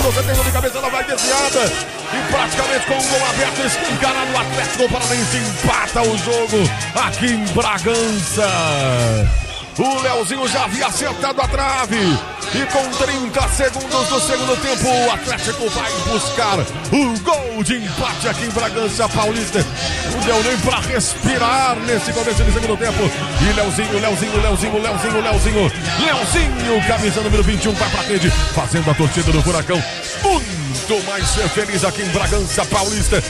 você tem de cabeça, ela vai desviada. E praticamente com um gol aberto, escancarado, o Atlético Paranaense empata o jogo aqui em Bragança. O Leozinho já havia acertado a trave. E com 30 segundos do segundo tempo, o Atlético vai buscar o gol de empate aqui em Bragança Paulista. Não deu nem pra respirar nesse começo de segundo tempo. E Leozinho, camisa número 21, vai pra rede, fazendo a torcida do Furacão muito mais feliz aqui em Bragança Paulista.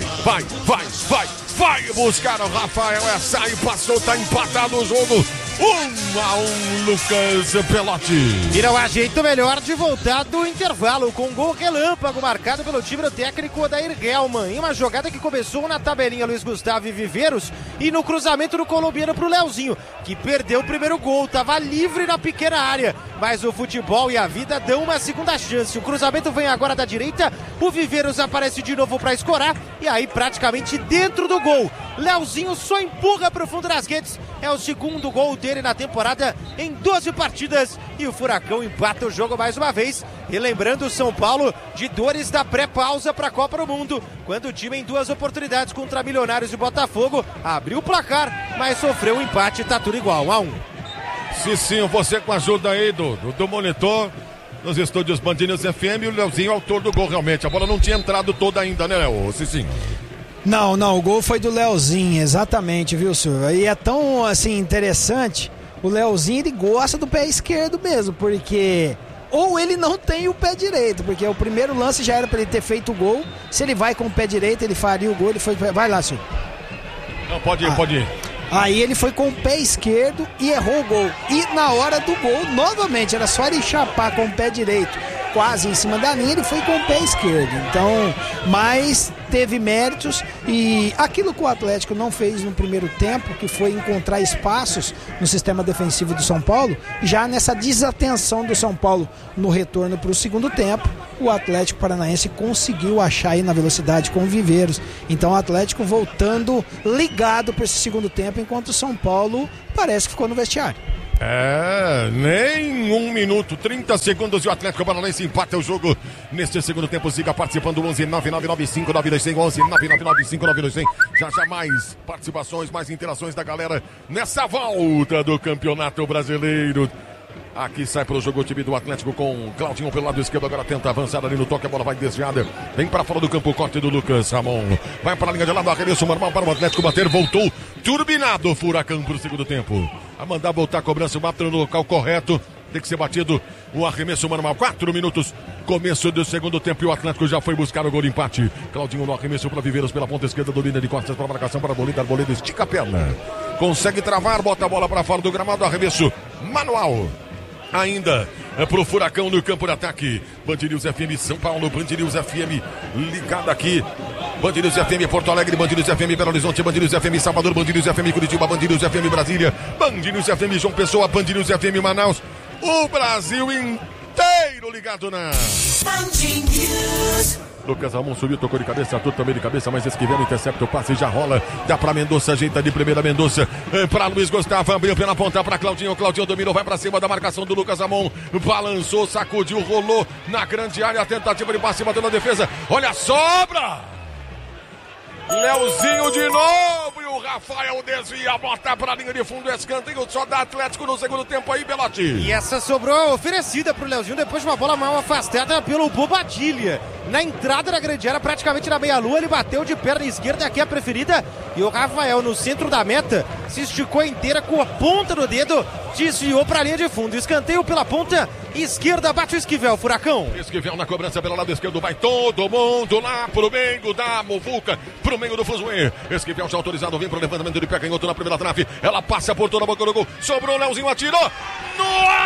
Vai buscar o Rafael, sai, passou, tá empatado o jogo. 1-1, Lucas Pelotti. E não há jeito melhor de voltar do intervalo com um gol relâmpago marcado pelo time do técnico Odair Hellmann. Em uma jogada que começou na tabelinha Luiz Gustavo e Viveiros e no cruzamento do colombiano pro Leozinho, que perdeu o primeiro gol, tava livre na pequena área, mas o futebol e a vida dão uma segunda chance. O cruzamento vem agora da direita, o Viveiros aparece de novo para escorar e aí praticamente dentro do gol. Leozinho só empurra pro fundo das redes, é o segundo gol dele na temporada em 12 partidas e o Furacão empata o jogo mais uma vez, relembrando o São Paulo de dores da pré-pausa para a Copa do Mundo, quando o time em duas oportunidades contra Milionários e Botafogo abriu o placar, mas sofreu um empate e tá tudo igual, 1-1. Sim, você com a ajuda aí do monitor nos estúdios Band News FM, e o Leozinho autor do gol realmente, a bola não tinha entrado toda ainda, né, Léo? Sim. Não, o gol foi do Leozinho, exatamente, viu, Silvio? E é tão, assim, interessante, o Leozinho, ele gosta do pé esquerdo mesmo, porque ou ele não tem o pé direito, porque o primeiro lance já era para ele ter feito o gol, se ele vai com o pé direito, ele faria o gol, ele foi... Vai lá, Silvio. Não, pode ir. Aí ele foi com o pé esquerdo e errou o gol. E na hora do gol, novamente, era só ele chapar com o pé direito, quase em cima da linha, ele foi com o pé esquerdo. Então, mas teve méritos e aquilo que o Atlético não fez no primeiro tempo, que foi encontrar espaços no sistema defensivo do São Paulo, já nessa desatenção do São Paulo no retorno para o segundo tempo, o Atlético Paranaense conseguiu achar aí na velocidade com o Viveiros. Então o Atlético voltando ligado para esse segundo tempo, enquanto o São Paulo parece que ficou no vestiário. Nem 1 minuto, 30 segundos e o Atlético Paranaense empata o jogo neste segundo tempo. Siga participando, 11-9995-926, 11-9995-926. Já mais participações, mais interações da galera nessa volta do Campeonato Brasileiro. Aqui sai pro jogo o time do Atlético com Claudinho pelo lado esquerdo, agora tenta avançar ali no toque, a bola vai desviada, vem para fora do campo, corte do Lucas Ramon, vai para a linha de lado, arremesso normal para o Atlético bater, voltou, turbinado o Furacão pro segundo tempo, a mandar voltar a cobrança, bate no local correto, tem que ser batido o arremesso normal, 4 minutos, começo do segundo tempo e o Atlético já foi buscar o gol de empate. Claudinho no arremesso para Viveiros pela ponta esquerda do linha de costas para a marcação para Arboleda, Arboleda estica a perna, consegue travar, bota a bola para fora do gramado, arremesso manual. Ainda pro Furacão no campo de ataque. Band News FM São Paulo, Band News FM ligado aqui. Band News FM Porto Alegre, Band News FM Belo Horizonte, Band News FM Salvador, Band News FM Curitiba, Band News FM Brasília, Band News FM João Pessoa, Band News FM Manaus. O Brasil inteiro ligado na Band News. Lucas Ramon subiu, tocou de cabeça, Arthur também de cabeça, mas Esquivel intercepta o passe, já rola, dá pra Mendonça, ajeita de primeira Mendonça, pra Luiz Gustavo, abriu pela ponta pra Claudinho dominou, vai pra cima da marcação do Lucas Ramon, balançou, sacudiu, rolou na grande área, a tentativa de passe, bateu na defesa, olha a sobra! Leozinho de novo e o Rafael desvia, bota pra linha de fundo, escanteio só da Atlético no segundo tempo aí, Belotti. E essa sobrou oferecida pro Leozinho depois de uma bola mal afastada pelo Bobadilha. Na entrada da grande área, praticamente na meia-lua, ele bateu de perna esquerda, que é a preferida, e o Rafael no centro da meta se esticou inteira com a ponta do dedo, desviou pra linha de fundo, escanteio pela ponta esquerda, bate o Esquivel, Furacão. Esquivel na cobrança pelo lado esquerdo, vai todo mundo lá pro meio da Muvuca, pro meio do Fuzue. Esquivel já autorizado, vem pro levantamento de pé canhoto na primeira trave, ela passa por toda a boca do gol, sobrou o Leozinho, atirou no ar!